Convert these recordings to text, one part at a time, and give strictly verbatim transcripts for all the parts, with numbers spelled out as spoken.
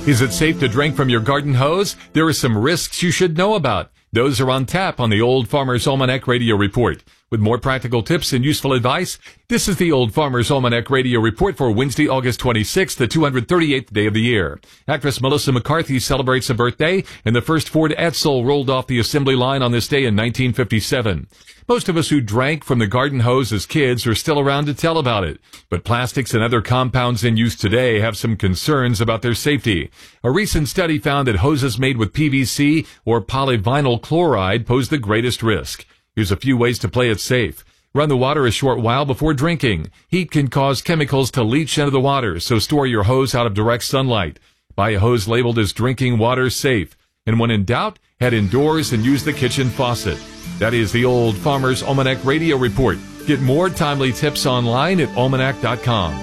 Is it safe to drink from your garden hose? There are some risks you should know about. Those are on tap on the Old Farmer's Almanac Radio Report. With more practical tips and useful advice, this is the Old Farmer's Almanac Radio Report for Wednesday, August twenty-sixth, the two hundred thirty-eighth day of the year. Actress Melissa McCarthy celebrates a birthday, and the first Ford Edsel rolled off the assembly line on this day in nineteen fifty-seven. Most of us who drank from the garden hose as kids are still around to tell about it. But plastics and other compounds in use today have some concerns about their safety. A recent study found that hoses made with P V C or polyvinyl chloride pose the greatest risk. Here's a few ways to play it safe. Run the water a short while before drinking. Heat can cause chemicals to leach into the water, so store your hose out of direct sunlight. Buy a hose labeled as drinking water safe. And when in doubt, head indoors and use the kitchen faucet. That is the Old Farmer's Almanac Radio Report. Get more timely tips online at almanac dot com.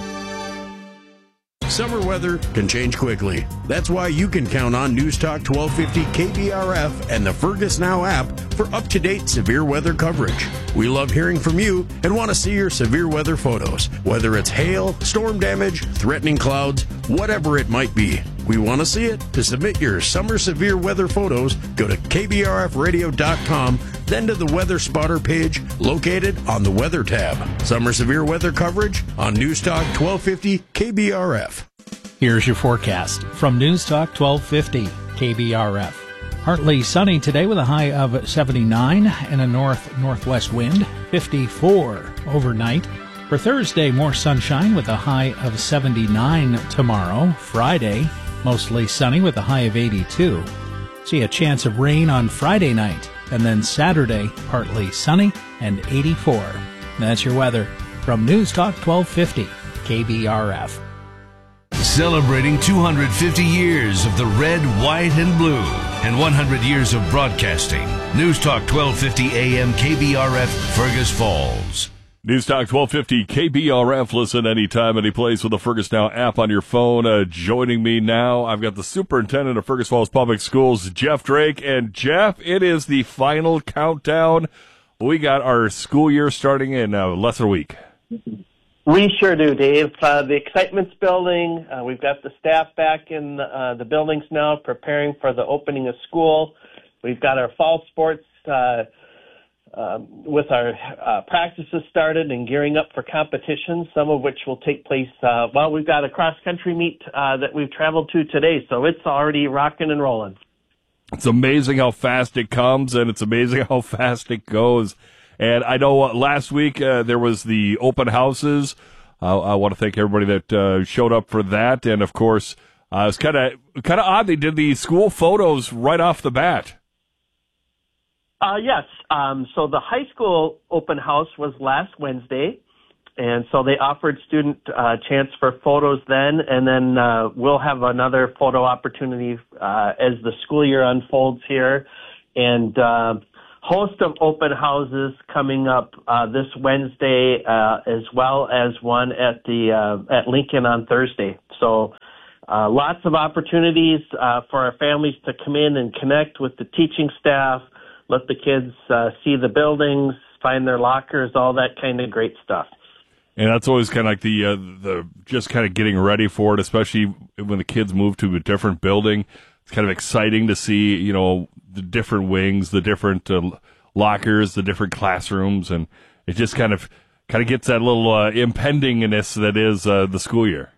Summer weather can change quickly. That's why you can count on News Talk twelve fifty K B R F and the Fergus Now app for up-to-date severe weather coverage. We love hearing from you and want to see your severe weather photos, whether it's hail, storm damage, threatening clouds, whatever it might be. We want to see it. To submit your summer severe weather photos, go to K B R F radio dot com, then to the Weather Spotter page located on the Weather tab. Summer severe weather coverage on News Talk twelve fifty K B R F. Here's your forecast from News Talk twelve fifty K B R F. Partly sunny today with a high of seventy-nine and a north-northwest wind, fifty-four overnight. For Thursday, more sunshine with a high of seventy-nine tomorrow. Friday, mostly sunny with a high of eighty-two. See a chance of rain on Friday night. And then Saturday, partly sunny and eighty-four. That's your weather from News Talk twelve fifty K B R F. Celebrating two hundred fifty years of the red, white, and blue and one hundred years of broadcasting. News Talk twelve fifty A M K B R F, Fergus Falls. News Talk twelve fifty K B R F. Listen anytime, any place with the Fergus Now app on your phone. Uh, joining me now, I've got the superintendent of Fergus Falls Public Schools, Jeff Drake. And Jeff, it is the final countdown. We got our school year starting in uh, less than a week. We sure do, Dave. Uh, the excitement's building. Uh, we've got the staff back in uh, the buildings now preparing for the opening of school. We've got our fall sports uh Um, with our uh, practices started and gearing up for competitions, some of which will take place, uh, well, we've got a cross-country meet uh, that we've traveled to today, so it's already rocking and rolling. It's amazing how fast it comes, and it's amazing how fast it goes. And I know uh, last week uh, there was the open houses. Uh, I want to thank everybody that uh, showed up for that, and, of course, uh, it's kind of kind of odd. They did the school photos right off the bat. Uh, yes. Um, so the high school open house was last Wednesday, and so they offered student uh, chance for photos then, and then uh, we'll have another photo opportunity uh, as the school year unfolds here, and uh, host of open houses coming up uh, this Wednesday, uh, as well as one at the uh, at Lincoln on Thursday. So uh, lots of opportunities uh, for our families to come in and connect with the teaching staff. Let the kids uh, see the buildings, find their lockers, all that kind of great stuff. And that's always kind of like the uh, the just kind of getting ready for it, especially when the kids move to a different building. It's kind of exciting to see, you know, the different wings, the different uh, lockers, the different classrooms, and it just kind of kind of gets that little uh, impendingness that is uh, the school year.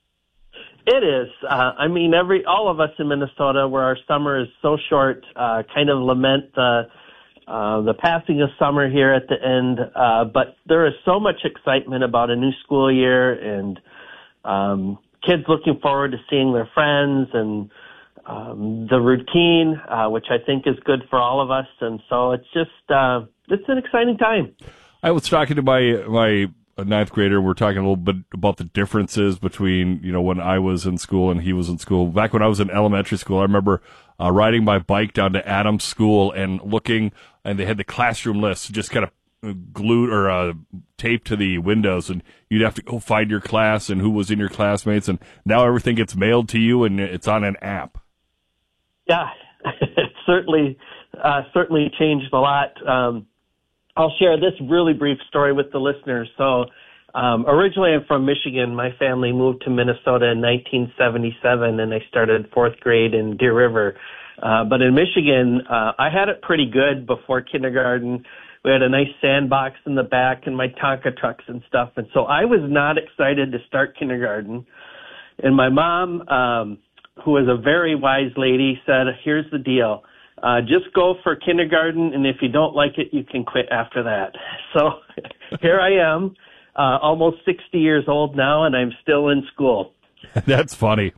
It is. Uh, I mean, every all of us in Minnesota, where our summer is so short, uh, kind of lament the uh, the passing of summer here at the end. Uh, but there is so much excitement about a new school year, and um, kids looking forward to seeing their friends and um, the routine, uh, which I think is good for all of us. And so it's just uh, it's an exciting time. I was talking to my my. a ninth grader. We're talking a little bit about the differences between, you know, when I was in school and he was in school. Back when I was in elementary school, I remember uh, riding my bike down to Adams School and looking, and they had the classroom lists just kind of glued or uh, taped to the windows, and you'd have to go find your class and who was in your classmates. And now everything gets mailed to you, and it's on an app. Yeah, it certainly, uh, certainly changed a lot. Um, I'll share this really brief story with the listeners. So Um, originally, I'm from Michigan. My family moved to Minnesota in nineteen seventy-seven, and I started fourth grade in Deer River. Uh, but in Michigan, uh, I had it pretty good before kindergarten. We had a nice sandbox in the back and my Tonka trucks and stuff. And so I was not excited to start kindergarten. And my mom, um, who was a very wise lady, said, here's the deal. Uh, just go for kindergarten, and if you don't like it, you can quit after that. So here I am, uh, almost sixty years old now, and I'm still in school. That's funny.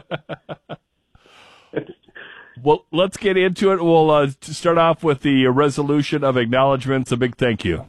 Well, let's get into it. We'll uh, start off with the resolution of acknowledgments. A big thank you.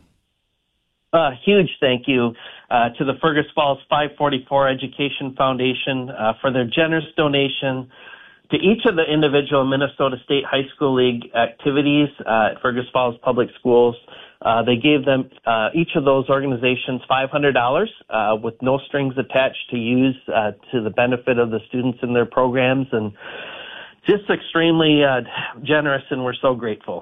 A huge thank you uh, to the Fergus Falls five forty-four Education Foundation uh, for their generous donation to each of the individual Minnesota State High School League activities uh, at Fergus Falls Public Schools. Uh, they gave them, uh, each of those organizations, five hundred dollars uh, with no strings attached to use uh, to the benefit of the students in their programs, and just extremely uh, generous, and we're so grateful.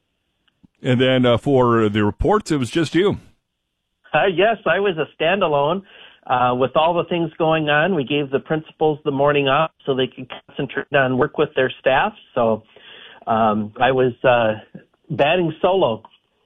And then uh, for the reports, it was just you. Uh, yes, I was a standalone. Uh, with all the things going on, we gave the principals the morning off so they could concentrate on work with their staff. So um, I was uh, batting solo.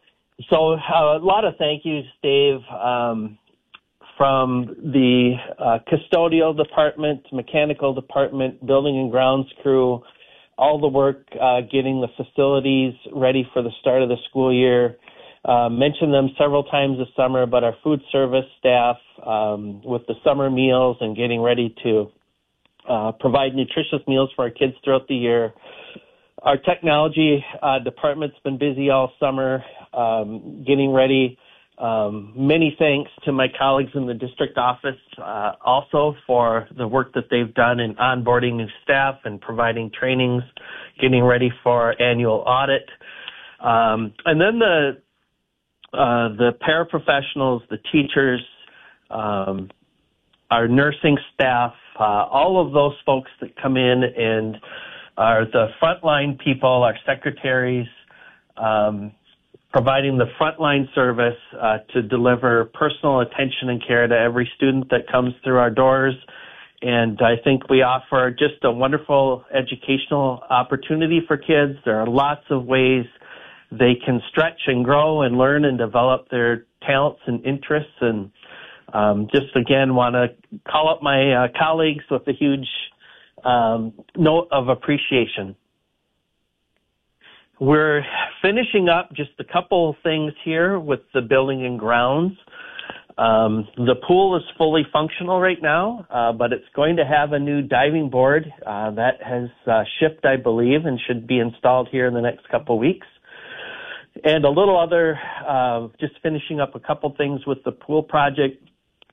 So uh, a lot of thank yous, Dave, um, from the uh, custodial department, mechanical department, building and grounds crew, all the work uh, getting the facilities ready for the start of the school year. Uh, mentioned them several times this summer, but our food service staff um, with the summer meals and getting ready to uh, provide nutritious meals for our kids throughout the year. Our technology uh, department's been busy all summer um, getting ready. Um, many thanks to my colleagues in the district office uh, also for the work that they've done in onboarding new staff and providing trainings, getting ready for our annual audit. Um, and then the uh, the paraprofessionals, the teachers, um, our nursing staff, uh, all of those folks that come in and are the frontline people, our secretaries, um, providing the frontline service uh, to deliver personal attention and care to every student that comes through our doors. And I think we offer just a wonderful educational opportunity for kids. There are lots of ways they can stretch and grow and learn and develop their talents and interests. And um, just, again, want to call up my uh, colleagues with a huge um, note of appreciation. We're finishing up just a couple things here with the building and grounds. Um, the pool is fully functional right now, uh, but it's going to have a new diving board uh, that has uh, shipped, I believe, and should be installed here in the next couple weeks. And a little other, uh, just finishing up a couple things with the pool project.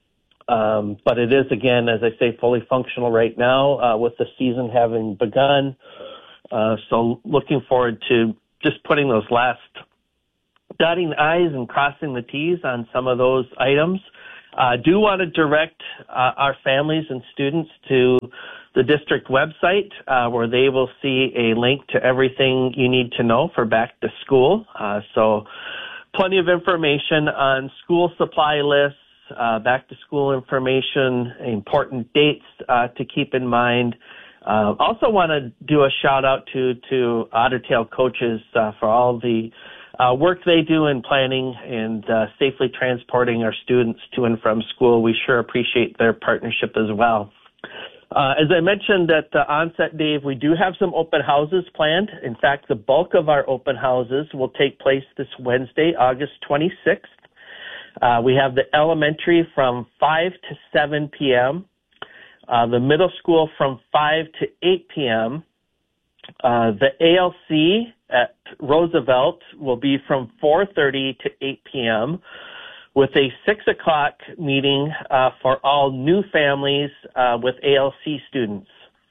Um, but it is, again, as I say, fully functional right now uh, with the season having begun. Uh, so looking forward to just putting those last, dotting the I's and crossing the T's on some of those items. I uh, do want to direct uh, our families and students to the district website uh, where they will see a link to everything you need to know for back to school. Uh, so plenty of information on school supply lists, uh, back to school information, important dates uh, to keep in mind. Uh, also want to do a shout out to, to Otter Tail coaches uh, for all the uh, work they do in planning and uh, safely transporting our students to and from school. We sure appreciate their partnership as well. Uh, as I mentioned at the onset, Dave, we do have some open houses planned. In fact, the bulk of our open houses will take place this Wednesday, August twenty-sixth. Uh, we have the elementary from five to seven p.m., uh, the middle school from five to eight p.m., uh, the A L C at Roosevelt will be from four thirty to eight p.m., with a six o'clock meeting uh, for all new families uh, with A L C students.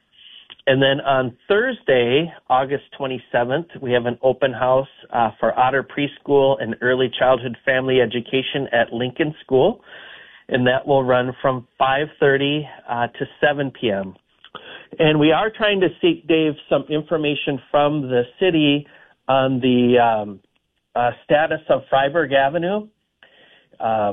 And then on Thursday, August twenty-seventh, we have an open house uh, for Otter Preschool and Early Childhood Family Education at Lincoln School, and that will run from five thirty uh, to seven p.m. And we are trying to seek, Dave, some information from the city on the um, uh, status of Freiberg Avenue. Um,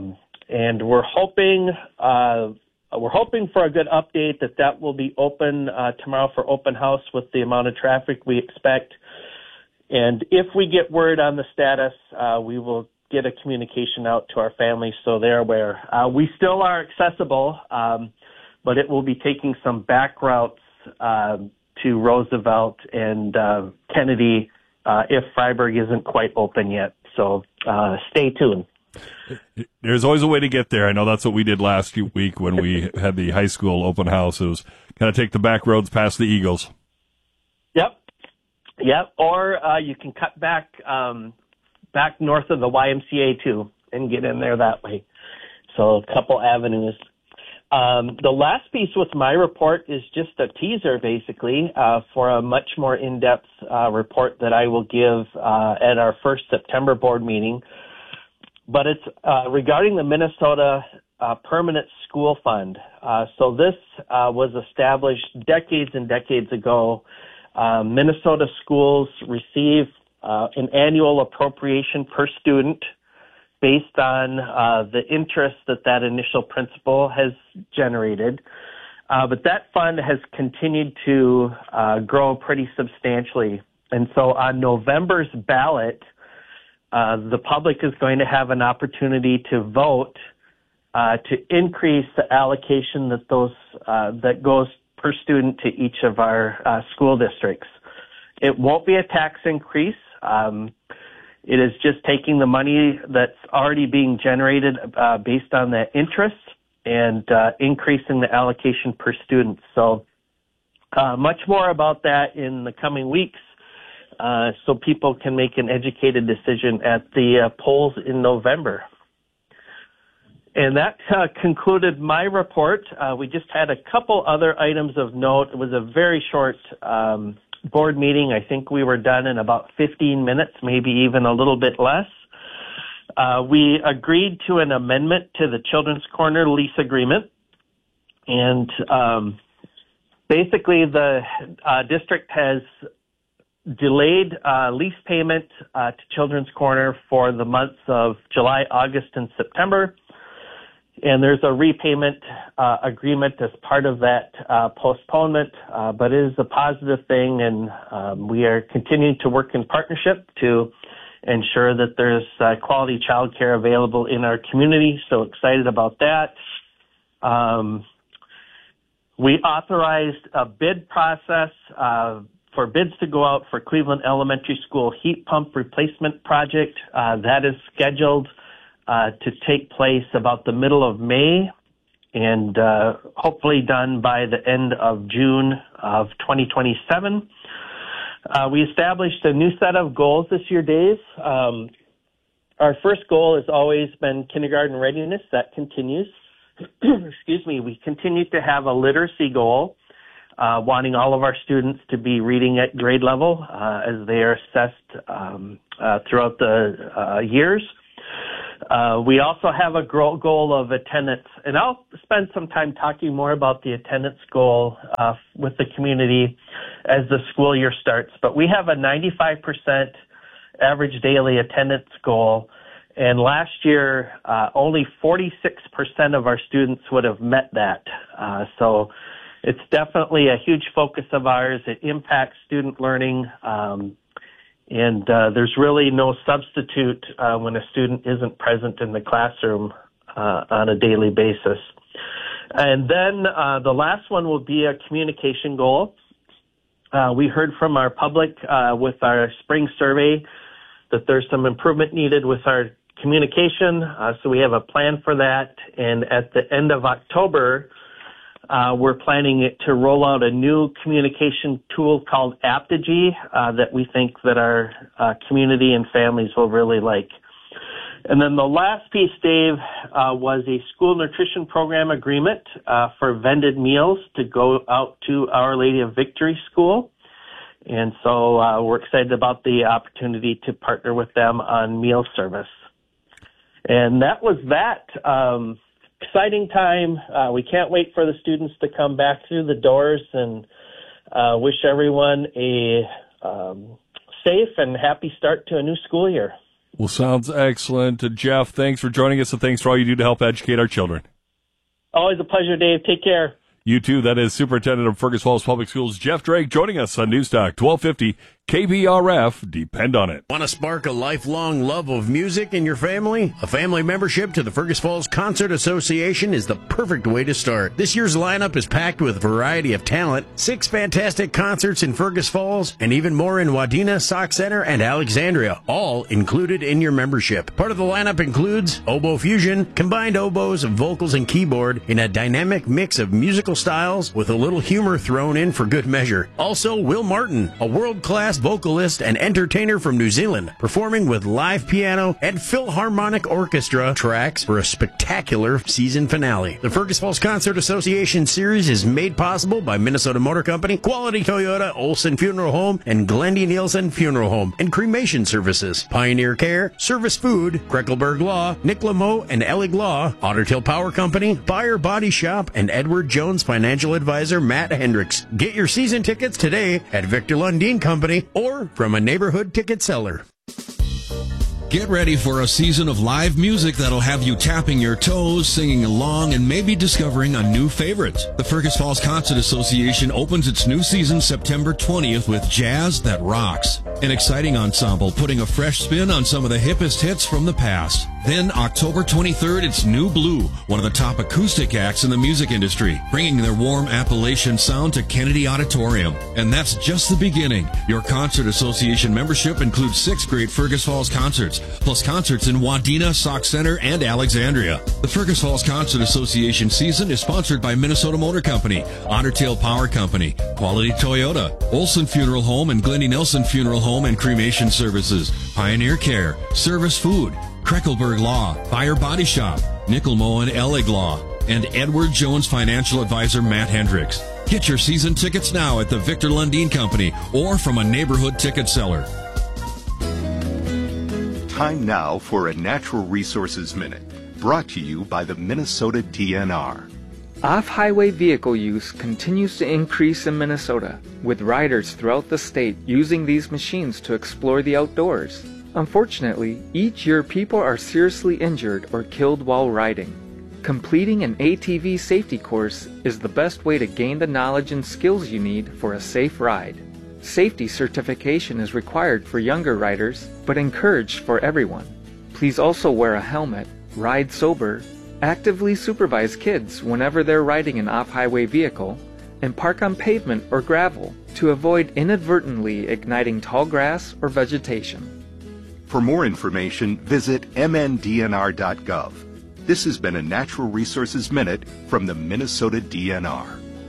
and we're hoping uh, we're hoping for a good update that that will be open uh, tomorrow for open house with the amount of traffic we expect. And if we get word on the status, uh, we will get a communication out to our families so they're aware. Uh, we still are accessible, um, but it will be taking some back routes uh, to Roosevelt and uh, Kennedy uh, if Freiburg isn't quite open yet. So uh, stay tuned. There's always a way to get there. I know that's what we did last week when we had the high school open house. It was kind of take the back roads past the Eagles. Yep. Yep. Or uh, you can cut back um, back north of the Y M C A too and get in there that way. So a couple avenues. Um, the last piece with my report is just a teaser, basically, uh, for a much more in-depth uh, report that I will give uh, at our first September board meeting. But it's uh, regarding the Minnesota uh, Permanent School Fund. Uh, so this uh, was established decades and decades ago. Uh, Minnesota schools receive uh, an annual appropriation per student based on uh, the interest that that initial principal has generated. Uh, but that fund has continued to uh, grow pretty substantially. And so on November's ballot, Uh, the public is going to have an opportunity to vote uh, to increase the allocation that those uh, that goes per student to each of our uh, school districts. It won't be a tax increase. Um, it is just taking the money that's already being generated uh, based on that interest and uh, increasing the allocation per student. So uh, much more about that in the coming weeks. Uh, so people can make an educated decision at the uh, polls in November. And that uh, concluded my report. Uh, we just had a couple other items of note. It was a very short um, board meeting. I think we were done in about fifteen minutes, maybe even a little bit less. Uh, we agreed to an amendment to the Children's Corner lease agreement. And um, basically the uh, district has delayed uh, lease payment uh, to Children's Corner for the months of July, August, and September. And there's a repayment uh, agreement as part of that uh, postponement, uh, but it is a positive thing, and um, we are continuing to work in partnership to ensure that there's uh, quality childcare available in our community. So excited about that. Um, we authorized a bid process uh, for bids to go out for Cleveland Elementary School heat pump replacement project. Uh, that is scheduled uh, to take place about the middle of May and uh, hopefully done by the end of June of twenty twenty-seven. Uh, we established a new set of goals this year, Dave. Um, our first goal has always been kindergarten readiness. That continues. Excuse me. We continue to have a literacy goal. Uh, wanting all of our students to be reading at grade level uh, as they are assessed um, uh, throughout the uh, years. Uh, we also have a goal of attendance, and I'll spend some time talking more about the attendance goal uh, with the community as the school year starts. But we have a ninety-five percent average daily attendance goal, and last year uh, only forty-six percent of our students would have met that. Uh, so it's definitely a huge focus of ours. It impacts student learning, um, and uh, there's really no substitute uh, when a student isn't present in the classroom uh, on a daily basis. And then uh, the last one will be a communication goal. Uh, we heard from our public uh, with our spring survey that there's some improvement needed with our communication, uh, so we have a plan for that. And at the end of October, Uh, we're planning it to roll out a new communication tool called Aptigee uh, that we think that our uh, community and families will really like. And then the last piece, Dave, uh, was a school nutrition program agreement uh, for vended meals to go out to Our Lady of Victory School. And so uh, we're excited about the opportunity to partner with them on meal service. And that was that. Um, exciting time. Uh, we can't wait for the students to come back through the doors, and uh, wish everyone a um, safe and happy start to a new school year. Well, sounds excellent. Uh, Jeff, thanks for joining us, and thanks for all you do to help educate our children. Always a pleasure, Dave. Take care. You too. That is Superintendent of Fergus Falls Public Schools, Jeff Drake, joining us on News Talk twelve fifty K B R F. Depend on it. Want to spark a lifelong love of music in your family? A family membership to the Fergus Falls Concert Association is the perfect way to start. This year's lineup is packed with a variety of talent, six fantastic concerts in Fergus Falls, and even more in Wadena, Sauk Center, and Alexandria, all included in your membership. Part of the lineup includes Oboe Fusion, combined oboes, vocals, and keyboard in a dynamic mix of musical styles with a little humor thrown in for good measure. Also, Will Martin, a world-class vocalist and entertainer from New Zealand, performing with live piano and Philharmonic Orchestra tracks for a spectacular season finale. The Fergus Falls Concert Association Series is made possible by Minnesota Motor Company, Quality Toyota, Olson Funeral Home, and Glendy Nielsen Funeral Home, and Cremation Services, Pioneer Care, Service Food, Kreckelberg Law, Nick Lameau and Ellig Law, Otter Tail Power Company, Buyer Body Shop, and Edward Jones Financial Advisor Matt Hendricks. Get your season tickets today at Victor Lundin Company or from a neighborhood ticket seller. Get ready for a season of live music that'll have you tapping your toes, singing along, and maybe discovering a new favorite. The Fergus Falls Concert Association opens its new season September twentieth with Jazz That Rocks, an exciting ensemble putting a fresh spin on some of the hippest hits from the past. Then October twenty-third, it's New Blue, one of the top acoustic acts in the music industry, bringing their warm Appalachian sound to Kennedy Auditorium. And that's just the beginning. Your Concert Association membership includes six great Fergus Falls concerts, plus concerts in Wadena, Sauk Center, and Alexandria. The Fergus Falls Concert Association season is sponsored by Minnesota Motor Company, Otter Tail Power Company, Quality Toyota, Olson Funeral Home and Glendy Nelson Funeral Home and Cremation Services, Pioneer Care, Service Food, Kreckelberg Law, Buyer Body Shop, Nickelmo and Ellig Law, and Edward Jones Financial Advisor Matt Hendricks. Get your season tickets now at the Victor Lundin Company or from a neighborhood ticket seller. Time now for a Natural Resources Minute, brought to you by the Minnesota D N R. Off-highway vehicle use continues to increase in Minnesota, with riders throughout the state using these machines to explore the outdoors. Unfortunately, each year people are seriously injured or killed while riding. Completing an A T V safety course is the best way to gain the knowledge and skills you need for a safe ride. Safety certification is required for younger riders, but encouraged for everyone. Please also wear a helmet, ride sober, actively supervise kids whenever they're riding an off-highway vehicle, and park on pavement or gravel to avoid inadvertently igniting tall grass or vegetation. For more information, visit m n d n r dot gov. This has been a Natural Resources Minute from the Minnesota D N R.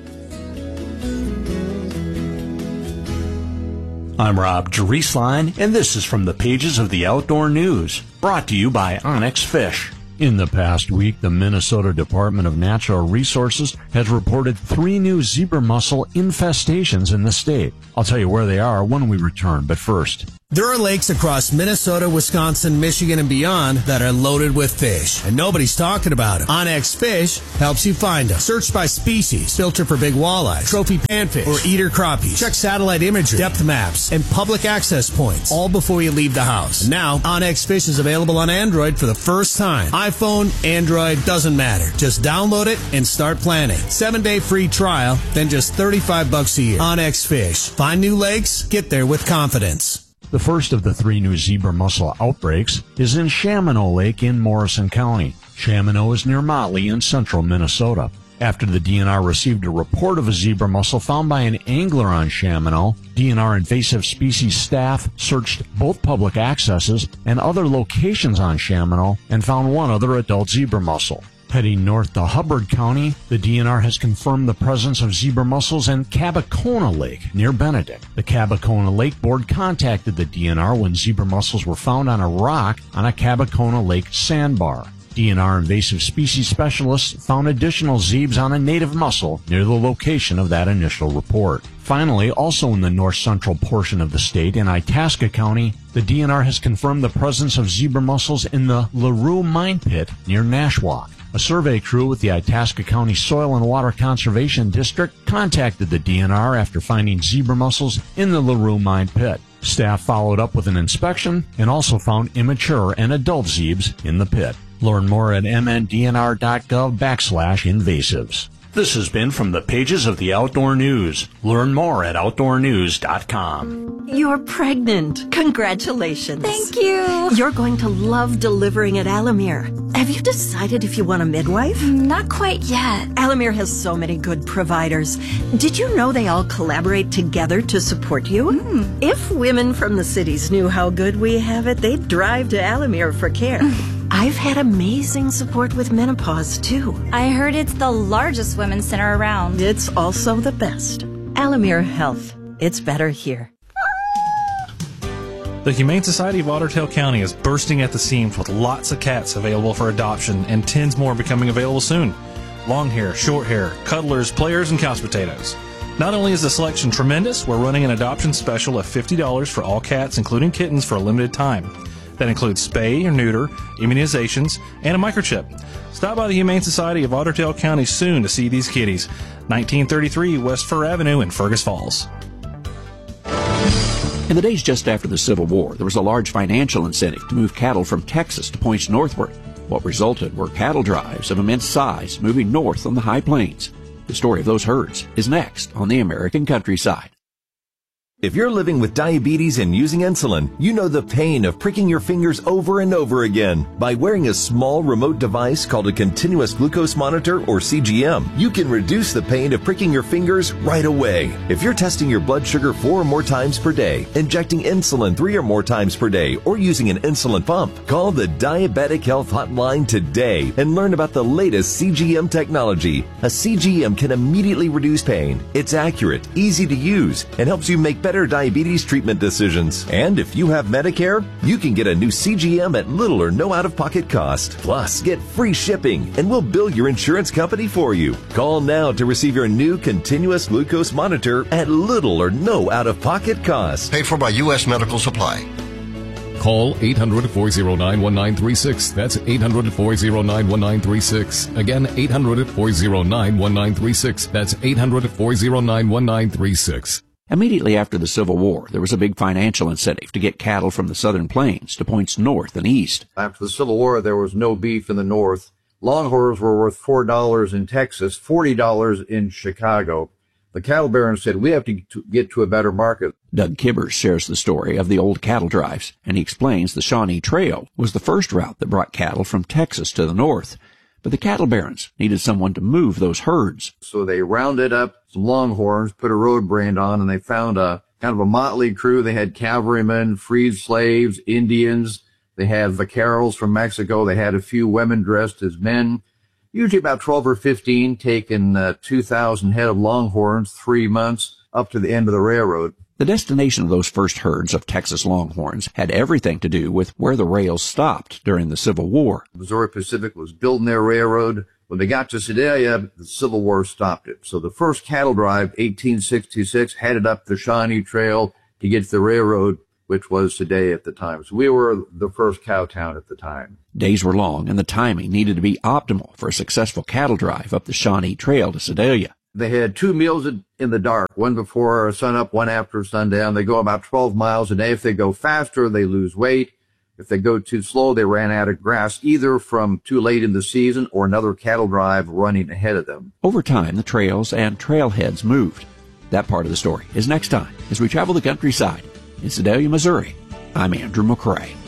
I'm Rob Drieslein, and this is from the pages of the Outdoor News, brought to you by Onyx Fish. In the past week, the Minnesota Department of Natural Resources has reported three new zebra mussel infestations in the state. I'll tell you where they are when we return, but first. There are lakes across Minnesota, Wisconsin, Michigan, and beyond that are loaded with fish, and nobody's talking about them. Onyx Fish helps you find them. Search by species, filter for big walleyes, trophy panfish, or eater crappies. Check satellite imagery, depth maps, and public access points, all before you leave the house. And now, Onyx Fish is available on Android for the first time. iPhone, Android, doesn't matter. Just download it and start planning. Seven-day free trial, then just thirty-five bucks a year. Onyx Fish. Find new lakes, get there with confidence. The first of the three new zebra mussel outbreaks is in Chaminot Lake in Morrison County. Chaminot is near Motley in central Minnesota. After the D N R received a report of a zebra mussel found by an angler on Chaminot, D N R invasive species staff searched both public accesses and other locations on Chaminot and found one other adult zebra mussel. Heading north to Hubbard County, the D N R has confirmed the presence of zebra mussels in Cabacona Lake near Benedict. The Cabacona Lake Board contacted the D N R when zebra mussels were found on a rock on a Cabacona Lake sandbar. D N R invasive species specialists found additional zebes on a native mussel near the location of that initial report. Finally, also in the north-central portion of the state, in Itasca County, the D N R has confirmed the presence of zebra mussels in the LaRue Mine Pit near Nashwauk. A survey crew with the Itasca County Soil and Water Conservation District contacted the D N R after finding zebra mussels in the LaRue Mine Pit. Staff followed up with an inspection and also found immature and adult zebes in the pit. Learn more at mndnr.gov backslash invasives. This has been From the Pages of the Outdoor News. Learn more at outdoor news dot com. You're pregnant. Congratulations. Thank you. You're going to love delivering at Alamere. Have you decided if you want a midwife? Not quite yet. Alamere has so many good providers. Did you know they all collaborate together to support you? Mm. If women from the cities knew how good we have it, they'd drive to Alamere for care. I've had amazing support with menopause, too. I heard it's the largest women's center around. It's also the best. Alamere Health. It's better here. The Humane Society of Otter Tail County is bursting at the seams with lots of cats available for adoption and tens more becoming available soon. Long hair, short hair, cuddlers, players, and couch potatoes. Not only is the selection tremendous, we're running an adoption special of fifty dollars for all cats, including kittens, for a limited time. That includes spay or neuter, immunizations, and a microchip. Stop by the Humane Society of Otter Tail County soon to see these kitties. nineteen thirty-three West Fur Avenue in Fergus Falls. In the days just after the Civil War, there was a large financial incentive to move cattle from Texas to points northward. What resulted were cattle drives of immense size moving north on the high plains. The story of those herds is next on the American Countryside. If you're living with diabetes and using insulin, you know the pain of pricking your fingers over and over again. By wearing a small remote device called a continuous glucose monitor, or C G M, you can reduce the pain of pricking your fingers right away. If you're testing your blood sugar four or more times per day, injecting insulin three or more times per day, or using an insulin pump, call the Diabetic Health Hotline today and learn about the latest C G M technology. A C G M can immediately reduce pain. It's accurate, easy to use, and helps you make better diabetes treatment decisions. And if you have Medicare, you can get a new C G M at little or no out-of-pocket cost. Plus, get free shipping, and we'll bill your insurance company for you. Call now to receive your new continuous glucose monitor at little or no out-of-pocket cost. Paid for by U S Medical Supply. Call eight hundred, four oh nine, one nine three six. That's eight hundred, four oh nine, one nine three six. Again, eight hundred, four oh nine, one nine three six. That's eight hundred, four oh nine, one nine three six. Immediately after the Civil War, there was a big financial incentive to get cattle from the southern plains to points north and east. After the Civil War, there was no beef in the north. Longhorns were worth four dollars in Texas, forty dollars in Chicago. The cattle barons said, we have to get to a better market. Doug Kibbers shares the story of the old cattle drives, and he explains the Shawnee Trail was the first route that brought cattle from Texas to the north. But the cattle barons needed someone to move those herds. So they rounded up some longhorns, put a road brand on, and they found a kind of a motley crew. They had cavalrymen, freed slaves, Indians. They had vaqueros from Mexico. They had a few women dressed as men. Usually about twelve or fifteen, taking uh, two thousand head of longhorns, three months, up to the end of the railroad. The destination of those first herds of Texas longhorns had everything to do with where the rails stopped during the Civil War. Missouri Pacific was building their railroad. When they got to Sedalia, the Civil War stopped it. So the first cattle drive, eighteen sixty-six, headed up the Shawnee Trail to get to the railroad, which was Sedalia at the time. So we were the first cow town at the time. Days were long, and the timing needed to be optimal for a successful cattle drive up the Shawnee Trail to Sedalia. They had two meals in the dark, one before sunup, one after sundown. They go about twelve miles a day. If they go faster, they lose weight. If they go too slow, they ran out of grass, either from too late in the season or another cattle drive running ahead of them. Over time, the trails and trailheads moved. That part of the story is next time as we travel the countryside in Sedalia, Missouri. I'm Andrew McCrae.